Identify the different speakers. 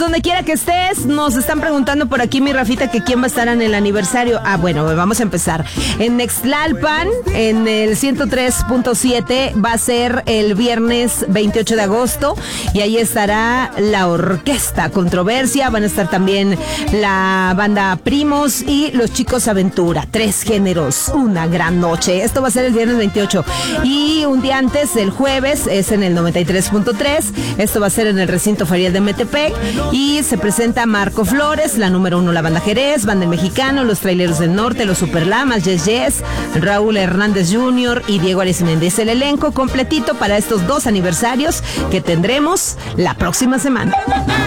Speaker 1: donde quiera que estés. Nos están preguntando por aquí, mi Rafita, que quién va a estar en el aniversario. Bueno, vamos a empezar. En Nextlalpan, en el 103.7, va a ser el viernes 28 de agosto. Y ahí estará la Orquesta Controversia. Van a estar también la banda Primos y los Chicos Aventura. 3 géneros, una gran noche. Esto va a ser el viernes 28. Y un día antes, el jueves, es en el 93.3. Esto va a ser en el recinto ferial de Metepec. Y se presenta Marco Flores, la número 1, la banda Jerez, Banda El Mexicano, los Traileros del Norte, los Superlamas, Yes Yes, Raúl Hernández Jr. y Diego Arismendi. Es el elenco completito para estos 2 aniversarios que tendremos la próxima semana.